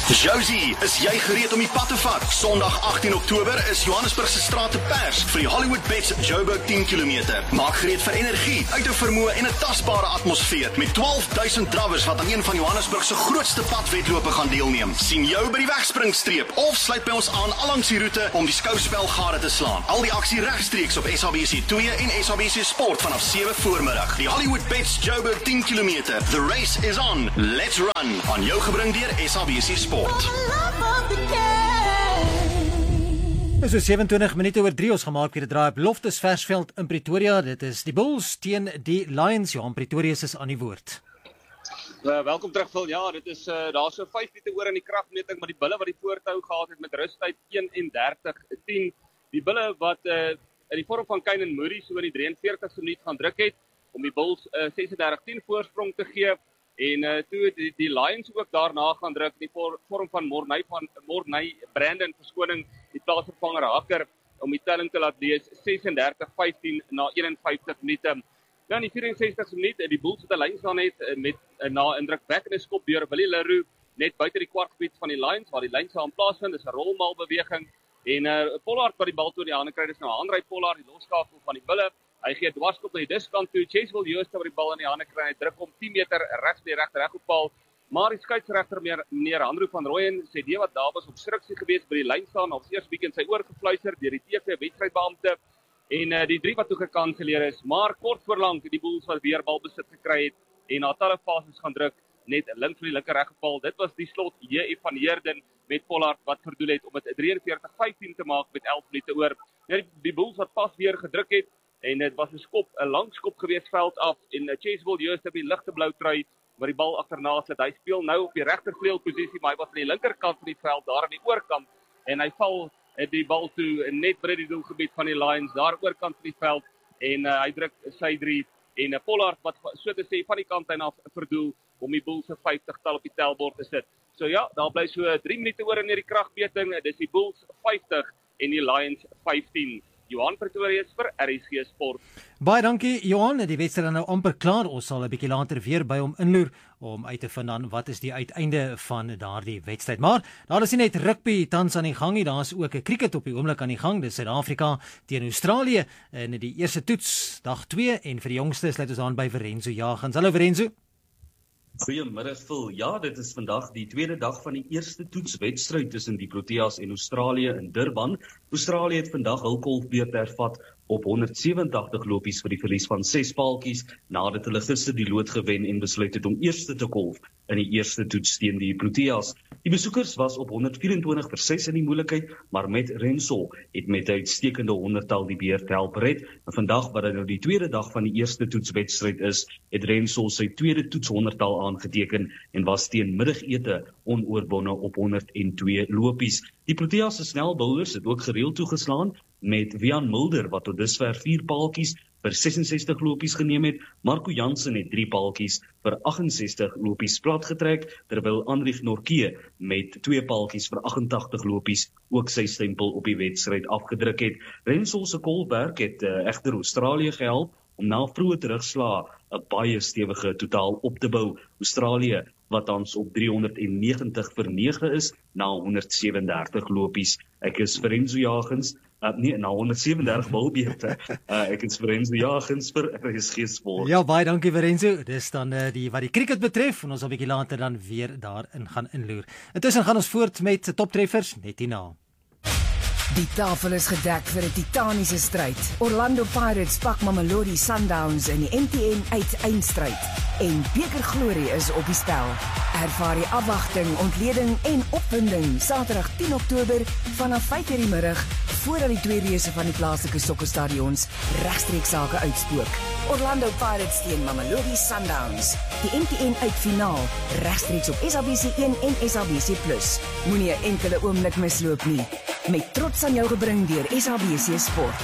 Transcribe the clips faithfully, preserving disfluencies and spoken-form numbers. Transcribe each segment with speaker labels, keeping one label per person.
Speaker 1: Josie, is jy gereed om die pad te vat? Sondag agttien Oktober is Johannesburg se strate pers vir die Hollywood Bets Joburg tien kilometer. Maak gereed vir energie, uit 'n vermoë en 'n tasbare atmosfeer met twaalf duisend drawers wat aan een van Johannesburg se grootste padwedlope gaan deelneem. Sien jou by die wegspringstreep of sluit by ons aan allangs die roete om die skouspel gade te slaan. Al die aksie regstreeks op S A B C twee en S A B C Sport vanaf sewe voormiddag. Die Hollywood Bets Joburg tien kilometer. The race is on. Let's run. Aan jou gebring deur S A B C Sport.
Speaker 2: So sewe-en-twintig minute oor drie, ons gemaak weer 'n draai op Loftus Versveld in Pretoria. Dit is die Bulls teen die Lions. Johan Pretorius is aan die woord.
Speaker 3: Uh, welkom terug Phil. Ja, dit is uh, daar so vyf minute oor in die kragmeting, maar die Bulle wat die voortou gehad het met rustyd een en dertig tien. Die Bulle wat uh, in die vorm van Kane en Moody so in die drieënveertigste minuut gaan druk het om die Bulls uh, ses en dertig tien voorsprong te gee. En uh, toe die, die Lions ook daarna gaan druk in die vorm van Morney van Morney Brandon verskoning die plaasvervanger Hakker om die telling te laat lees ses en dertig vyftien na een en vyftig minute. Nou in die vyf en sestigste minuut die Bulls het 'n lyn staan het met uh, na 'n indrukwekkende skop deur Willie Leroux net buite die kwartgebied van die Lions waar die lyn saam plaasvind. Dis 'n rolmal beweging en uh, Pollard wat die bal toe in die hande kry, dis nou Andrei Pollard die losskakel van die Bulle. Hy gee dwarskop na die diskant toe. Cheswell Jooste wat die bal in die hande kry. Hy druk hom tien meter regs die regte reg op paal. Maar die skeieregter meneer Andrew van Rooyen sê die wat daar was op instruksie gewees by die lyn staan, of eers bietjie in sy oor gefluister deur die T V wedstrydbeampte en uh, die drie wat toe gekanselleer is. Maar kort voor lank die Bulls wat weer balbesit gekry het en na talle fases gaan druk net links van die linker reg op paal. Dit was die slot J F van Heerden met Pollard wat verdoel het om dit drieënveertig vyftien te maak met elf minute oor. Ja, die, die Bulls wat pas weer gedruk het. En dit was 'n skop, 'n lang skop gewees veld af en Cheswell Jooste op die ligte blou trui, maar die bal agterna sit. Hy speel nou op die regtervleuelposisie, maar hy was aan die linkerkant van die veld, daar aan die oorkant en hy val die bal toe net by die doelgebied van die Lions, daar oorkant van die veld en uh, hy druk sy drie en uh, Pollard wat so te sê van die kant af verdoel om die Bulls se vyftig tal op die tellbord te sit. So ja, daar bly so drie minute oor in hierdie kragmeting. Dis die Bulls vyftig en die Lions vyftien. Johan Pretorius vir R S G Sport.
Speaker 2: Baie dankie Johan, die wedstryd nou amper klaar. Ons sal 'n bietjie later weer by hom inloer om uit te vind dan wat is die uiteinde van daardie wedstryd. Maar daar is nie net rugby tans aan die gang nie, daar is ook 'n cricket op die oomblik aan die gang. Dis Suid-Afrika teen Australië in die eerste toets, dag twee en vir die jongste sluit ons aan by Verenzo Jagans. Hallo Verenzo.
Speaker 4: Goeiemiddag Phil. Ja, dit is vandag die tweede dag van die eerste toetswedstryd tussen die Proteas en Australië in Durban. Australië het vandag hul kolfbeurt hervat op honderd sewe-en-tagtig lopies vir die verlies van ses paaltjies nadat hulle gister die lood gewen en besluit het om eerste te kolf in die eerste toets teen die Proteas. Die besoekers was op honderd vyf-en-twintig vir ses in die moeilikheid, maar met Renshaw het met 'n uitstekende honderdtal die beurt help red. En vandag wat dit nou die tweede dag van die eerste toetswedstryd is, het Renshaw sy tweede toetshonderdtal aangeteken en was teen middagete onoorwonne op honderd en twee lopies. Die Proteas se snelbouers het ook gereeld toegeslaan met Wian Mulder wat tot dusver vier paaltjies vir ses en sestig lopies geneem het. Marco Jansen het drie paaltjies vir agt en sestig lopies plat getrek, terwyl Anrich Norke met twee paaltjies vir agt en tagtig lopies ook sy stempel op die wedstryd afgedruk het. Renshaw se kolwerk het uh, egter Australië gehelp om na vroeë terugslae 'n baie stewige totaal op te bou. Australië wat tans op driehonderdnegentig vir nege is na honderd sewe-en-dertig lopies. Ek is Verenzo Jagans, uh, nee, na honderd sewe-en-dertig balbeurte. Uh, ek is Verenzo Jagans vir R S G Sport.
Speaker 2: Ja, baie dankie Verenzo. Dis dan uh, die wat die cricket betref en ons sal 'n bietjie later dan weer daarin gaan inloer. Intussen gaan ons voort met toptreffers net hierna.
Speaker 5: Die tafel is gedek vir 'n titaniese stryd. Orlando Pirates pak Mamelodi Sundowns in die M T N uiteindstryd. En beker glorie is op die spel. Ervaar die afwagting, ontleding en opwinding Saterdag tien Oktober vanaf vyf uur die middag voordat die twee reëse van die plaaslike sokkerstadions regstreeks sake uitspook. Orlando Pirates teen Mamelodi Sundowns. Die M T N uitfinaal regstreeks op S A B C een en S A B C plus. Moenie 'n enkele oomblik misloop nie. Met trots aan jou gebring deur S A B C Sport.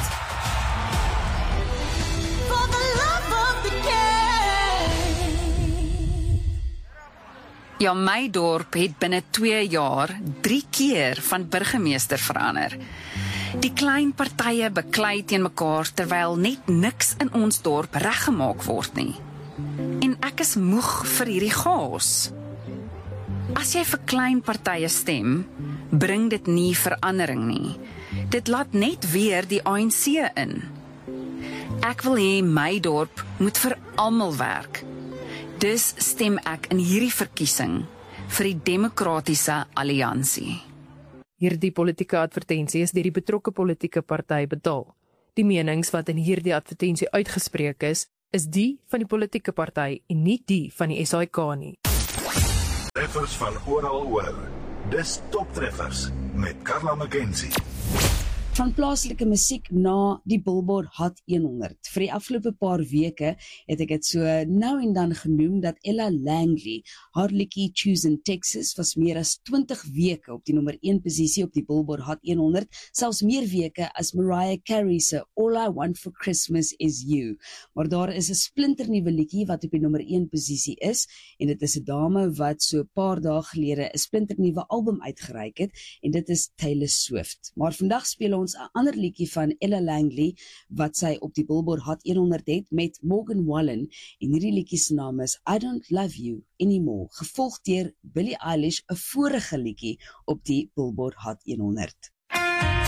Speaker 6: Ja, my dorp het binne twee jaar drie keer van burgemeester verander. Die klein partye beklei teen mekaar terwyl net niks in ons dorp reggemaak word nie. En ek is moeg vir hierdie chaos. As jy vir klein partye stem, bring dit nie verandering nie. Dit laat net weer die A N C in. Ek wil hê my dorp moet vir almal werk. Dus stem ek in hierdie verkiesing vir die Demokratiese Alliansie.
Speaker 7: Hierdie politieke advertensie is deur die betrokke politieke party betaal. Die menings wat in hierdie advertensie uitgespreek is, is die van die politieke party en nie die van die S A I K nie.
Speaker 8: Treffers van oral oor. Dis Toptreffers met Karla McKenzie.
Speaker 9: Van plaaslike musiek na die Billboard Hot honderd. Vir die afgelope paar weke het ek dit so nou en dan genoem dat Ella Langley, haar liedjie Choose in Texas, was meer as twintig weke op die nommer een posisie op die Billboard Hot honderd, selfs meer weke as Mariah Carey se All I Want for Christmas Is You. Maar daar is 'n splinternuwe liedjie wat op die nommer een posisie is, en dit is 'n dame wat so 'n paar dae gelede 'n splinternuwe album uitgereik het, en dit is Taylor Swift. Maar vandag speel ons 'n ander liedjie van Ella Langley wat sy op die Billboard Hot honderd het met Morgan Wallen, en hierdie liedjie se naam is I Don't Love You Anymore, gevolg deur Billie Eilish, 'n vorige liedjie op die Billboard Hot honderd.